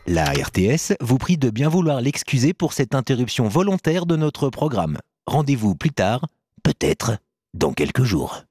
La RTS vous prie de bien vouloir l'excuser pour cette interruption volontaire de notre programme. Rendez-vous plus tard, peut-être dans quelques jours.